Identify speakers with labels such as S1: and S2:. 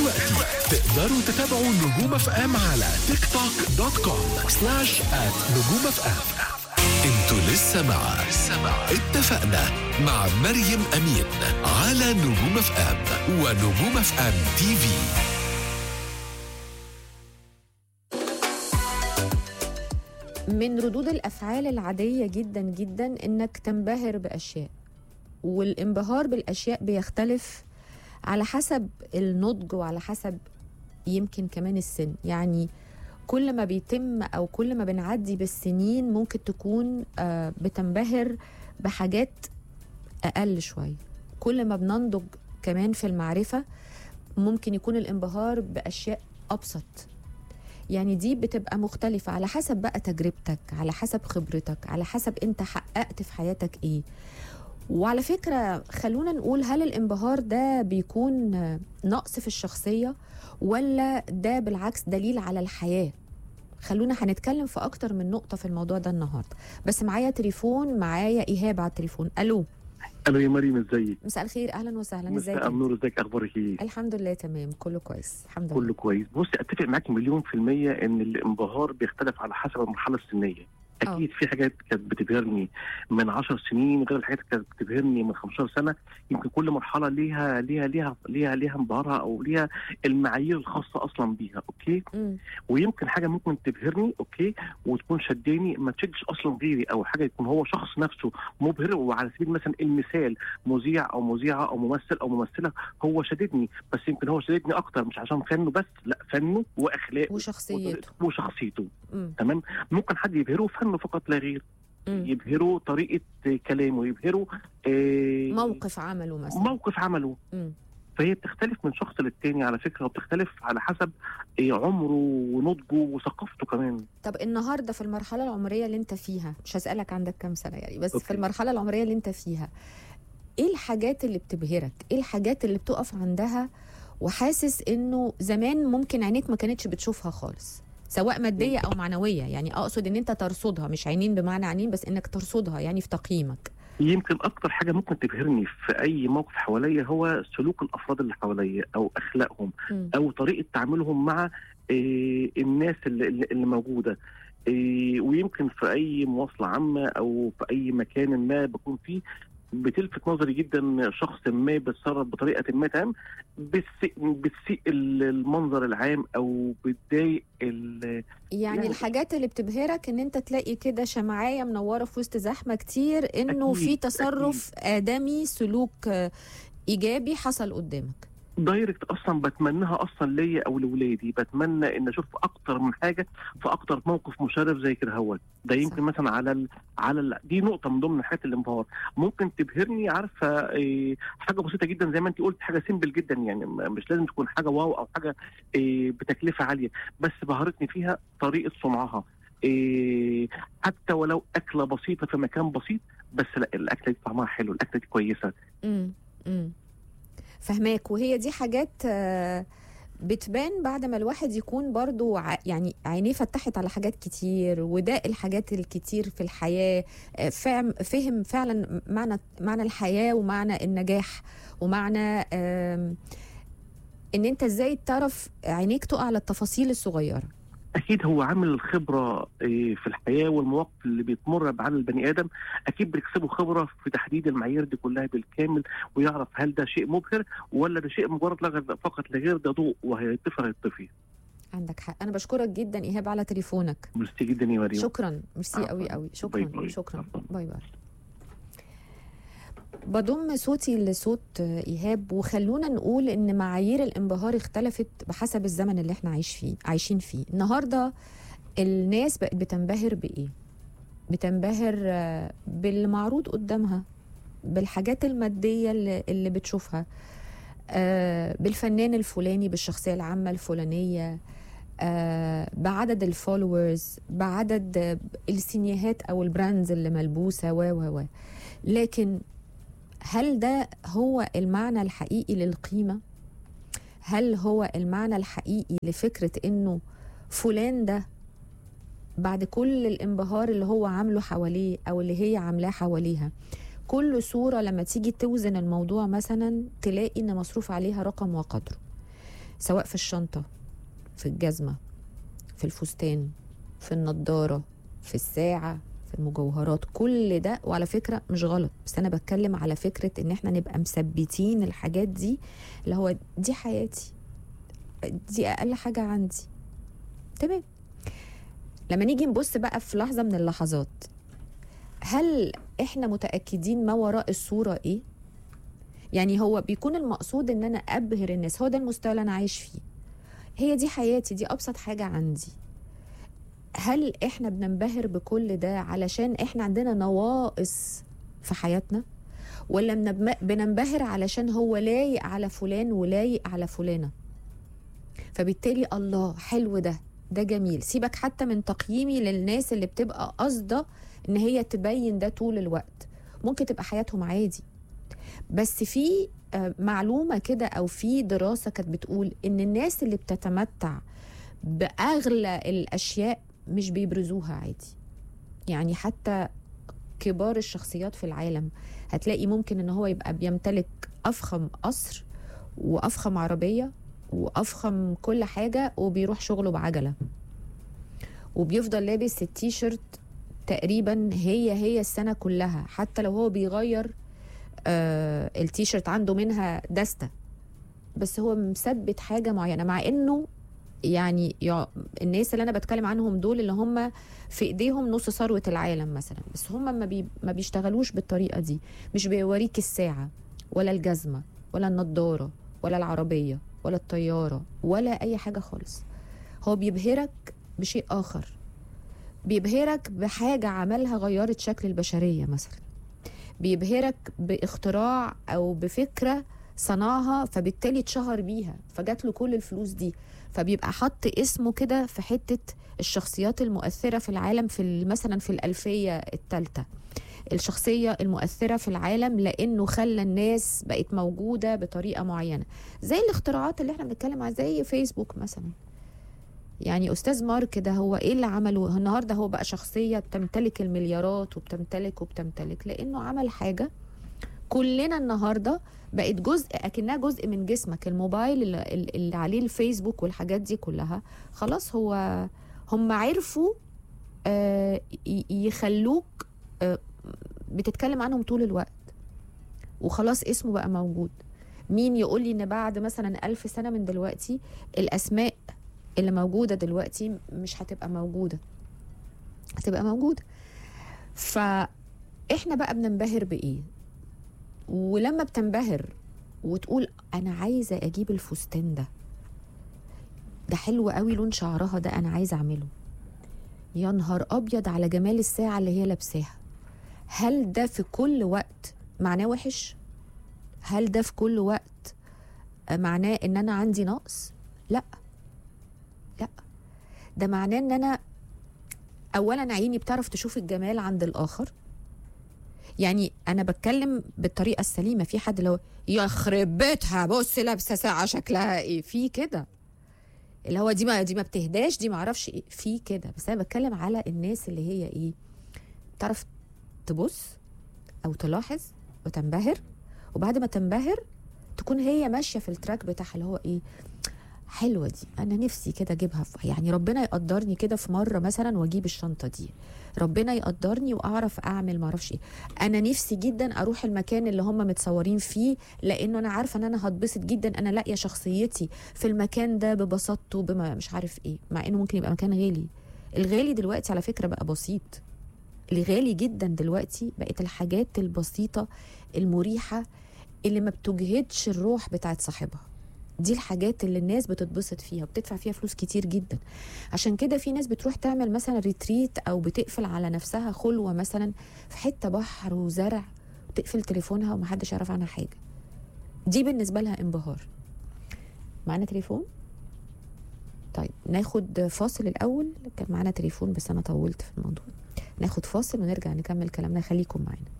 S1: دلوقتي تقدروا تتابعوا نجوم اف ام على تيك توك .com/@نجوم اف ام. انتوا لسه مع اتفقنا مع مريم أمين على نجوم اف ام ونجوم اف ام تي في.
S2: من ردود الأفعال العادية جدا جدا إنك تنبهر بأشياء، والانبهار بالأشياء بيختلف على حسب النضج وعلى حسب يمكن كمان السن. يعني كل ما بيتم أو كل ما بنعدي بالسنين ممكن تكون بتنبهر بحاجات أقل شوية. كل ما بننضج كمان في المعرفة ممكن يكون الانبهار بأشياء أبسط. يعني دي بتبقى مختلفة على حسب بقى تجربتك، على حسب خبرتك، على حسب انت حققت في حياتك ايه. وعلى فكرة خلونا نقول، هل الانبهار ده بيكون نقص في الشخصية ولا ده بالعكس دليل على الحياة؟ خلونا هنتكلم في أكتر من نقطة في الموضوع ده النهاردة. بس معايا تليفون، معايا إيهاب على التليفون. ألو
S3: يا مريم، ازيك؟
S2: مساء الخير، أهلا وسهلا. ازيك؟
S3: مساء النور، ازيك؟ أخبارك ايه؟
S2: الحمد لله تمام، كله كويس الحمد لله.
S3: كله كويس. بصي، أتفق معاك 100% إن الانبهار بيختلف على حسب المرحلة السنية. أكيد في حاجات كانت بتبهرني من 10 سنين غير الحاجات اللي كانت بتبهرني من 15 سنة. يمكن كل مرحلة ليها انبهارها أو ليها المعايير الخاصة أصلا بيها. أوكي. ويمكن حاجة ممكن تبهرني أوكي وتكون شداني ما تشدش أصلا غيري، أو حاجة يكون هو شخص نفسه مبهر. وعلى سبيل مثلا المثال مذيع أو مذيعة أو ممثل أو ممثلة هو شددني، بس يمكن هو شددني أكتر مش عشان فنه بس، لا، فنه وأخلاقه وشخصيته. تمام. ممكن حد يبهره فنه فقط لا غير، يبهروا طريقة كلامه، يبهروا
S2: موقف عمله مثلا،
S3: موقف عمله. فهي بتختلف من شخص للتاني على فكرة، وبتختلف على حسب عمره ونضجه وثقافته كمان.
S2: طب النهاردة في المرحلة العمرية اللي انت فيها، مش هسألك عندك كام سنة يعني، بس في المرحلة العمرية اللي انت فيها، ايه الحاجات اللي بتبهرك؟ ايه الحاجات اللي بتقف عندها وحاسس انه زمان ممكن عينيك ما كانتش بتشوفها خالص، سواء مادية أو معنوية؟ يعني أقصد إن أنت ترصدها، مش عينين بمعنى عينين، بس إنك ترصدها يعني في تقييمك.
S3: يمكن أكتر حاجة ممكن تبهرني في أي موقف حواليا هو سلوك الأفراد اللي حواليا، أو أخلاقهم، أو طريقة تعاملهم مع الناس اللي موجودة. ويمكن في أي مواصلة عامة أو في أي مكان ما بكون فيه بتلفت نظري جدا شخص ما بيتصرف بطريقه ما تمام بتسيء المنظر العام او بتضايق
S2: يعني الحاجات اللي بتبهرك ان انت تلاقي كده شمعايه منوره في وسط زحمه كتير، انه في تصرف آدمي، سلوك ايجابي حصل قدامك
S3: دايركت. اصلا بتمناها اصلا ليا او لاولادي، بتمنى ان اشوف اكتر من حاجه في اكتر موقف مشرف زي كده. هو ده يمكن مثلا على دي نقطه من ضمن حاجات الانبهار ممكن تبهرني. عارفه حاجه بسيطه جدا زي ما انت قلت، حاجه سيمبل جدا، يعني مش لازم تكون حاجه واو او حاجه بتكلفه عاليه، بس بهرتني فيها طريقه صنعها. حتى ولو اكله بسيطه في مكان بسيط، بس لا، الاكله دي طعمها حلو، الاكله دي كويسه.
S2: فهماك. وهي دي حاجات بتبان بعد ما الواحد يكون برضو يعني عينيه فتحت على حاجات كتير، وده الحاجات الكتير في الحياة، فهم فعلا معنى الحياة ومعنى النجاح ومعنى ان انت ازاي تعرف عينيك تقع على التفاصيل الصغيرة.
S3: اكيد هو عامل الخبره في الحياه والمواقف اللي بتمر على البني ادم، اكيد بيكسبوا خبره في تحديد المعايير دي كلها بالكامل، ويعرف هل ده شيء مبهر ولا ده شيء مجرد فقط لغير ده ضوء وهيطفي.
S2: عندك حق. انا بشكرك جدا ايهاب على تليفونك.
S3: ميرسي جدا يا مريم.
S2: شكرا، ميرسي قوي قوي. شكرا شكرا. باي باي. بضم صوتي لصوت إيهاب، وخلونا نقول إن معايير الانبهار اختلفت بحسب الزمن اللي احنا عايشين فيه. النهاردة الناس بقت بتنبهر بإيه؟ بتنبهر بالمعروض قدامها، بالحاجات المادية اللي بتشوفها، بالفنان الفلاني، بالشخصية العامة الفلانية، بعدد الفولورز، بعدد السينيهات أو البراندز اللي ملبوسة لكن هل ده هو المعنى الحقيقي للقيمة؟ هل هو المعنى الحقيقي لفكرة إنه فلان ده بعد كل الانبهار اللي هو عامله حواليه أو اللي هي عاملاه حواليها، كل صورة لما تيجي توزن الموضوع مثلا تلاقي إن مصروف عليها رقم وقدره؟ سواء في الشنطة، في الجزمة، في الفستان، في النضارة، في الساعة، في المجوهرات، كل ده. وعلى فكرة مش غلط، بس أنا بتكلم على فكرة إن احنا نبقى مثبتين الحاجات دي، اللي هو دي حياتي، دي أقل حاجة عندي. تمام. لما نيجي نبص بقى في لحظة من اللحظات، هل احنا متأكدين ما وراء الصورة ايه؟ يعني هو بيكون المقصود ان انا ابهر الناس، هو ده المستوى اللي انا عايش فيه، هي دي حياتي، دي ابسط حاجة عندي. هل احنا بننبهر بكل ده علشان احنا عندنا نواقص في حياتنا، ولا بننبهر علشان هو لايق على فلان ولايق على فلانة؟ فبالتالي الله حلو، ده جميل. سيبك حتى من تقييمي للناس اللي بتبقى قصده ان هي تبين ده طول الوقت، ممكن تبقى حياتهم عادي. بس في معلومة كده او في دراسة كانت بتقول ان الناس اللي بتتمتع باغلى الاشياء مش بيبرزوها عادي. يعني حتى كبار الشخصيات في العالم هتلاقي ممكن ان هو يبقى بيمتلك افخم قصر وافخم عربية وافخم كل حاجة، وبيروح شغله بعجلة، وبيفضل لابس التيشيرت تقريبا هي السنة كلها، حتى لو هو بيغير التيشيرت عنده منها دستة، بس هو مثبت حاجة معينة. مع انه يعني الناس اللي انا بتكلم عنهم دول اللي هم في ايديهم نص ثروة العالم مثلا، بس هم ما بيشتغلوش بالطريقة دي. مش بيوريك الساعة ولا الجزمة ولا النضارة ولا العربية ولا الطيارة ولا اي حاجة خالص. هو بيبهرك بشيء اخر، بيبهرك بحاجة عملها غيرت شكل البشرية مثلا، بيبهرك باختراع او بفكرة صنعها فبالتالي اتشهر بيها فجات له كل الفلوس دي، فبيبقى حط اسمه كده في حتة الشخصيات المؤثرة في العالم، في مثلا في الألفية الثالثة، الشخصية المؤثرة في العالم لأنه خلى الناس بقت موجودة بطريقة معينة. زي الاختراعات اللي احنا بنتكلم عنها زي فيسبوك مثلا. يعني أستاذ مارك ده هو إيه اللي عمله النهاردة؟ هو بقى شخصية بتمتلك المليارات وبتمتلك لأنه عمل حاجة كلنا النهاردة بقت جزء، أكنها جزء من جسمك. الموبايل اللي عليه الفيسبوك والحاجات دي كلها خلاص هم عرفوا يخلوك بتتكلم عنهم طول الوقت، وخلاص اسمه بقى موجود. مين يقول لي ان بعد مثلا 1000 سنة من دلوقتي الأسماء اللي موجودة دلوقتي مش هتبقى موجودة؟ هتبقى موجودة. فإحنا بقى بننبهر بإيه؟ ولما بتنبهر وتقول أنا عايزة أجيب الفستان ده حلو قوي، لون شعرها ده أنا عايزة أعمله، يا نهار أبيض على جمال الساعة اللي هي لابساها، هل ده في كل وقت معناه وحش؟ هل ده في كل وقت معناه ان انا عندي نقص؟ لا، ده معناه ان انا اولا عيني بتعرف تشوف الجمال عند الاخر. يعني انا بتكلم بالطريقه السليمه. في حد لو يخرب بيتها بص لابسه ساعه شكلها ايه، في كده اللي هو دي ما بتهداش، دي ما اعرفش ايه، في كده. بس انا بتكلم على الناس اللي هي ايه، تعرف تبص او تلاحظ وتنبهر، وبعد ما تنبهر تكون هي ماشيه في التراك بتاعها اللي هو ايه، حلوه دي، انا نفسي كده اجيبها. يعني ربنا يقدرني كده في مره مثلا واجيب الشنطه دي، ربنا يقدرني واعرف اعمل ما اعرفش ايه، انا نفسي جدا اروح المكان اللي هم متصورين فيه لانه انا عارفه ان انا هتبسط جدا، انا لاقيه شخصيتي في المكان ده ببساطته بما مش عارف ايه، مع انه ممكن يبقى مكان غالي. الغالي دلوقتي على فكره بقى بسيط، الغالي جدا دلوقتي بقت الحاجات البسيطه المريحه اللي ما بتجهدش الروح بتاعت صاحبها، دي الحاجات اللي الناس بتتبسط فيها وبتدفع فيها فلوس كتير جدا. عشان كده في ناس بتروح تعمل مثلا ريتريت او بتقفل على نفسها خلوة مثلا في حتة بحر وزرع، وتقفل تليفونها ومحدش يعرف عنها حاجة، دي بالنسبة لها انبهار. معنا تليفون؟ طيب ناخد فاصل الأول، كان معنا تليفون بس أنا طولت في الموضوع، ناخد فاصل ونرجع نكمل كلامنا، خليكم معنا.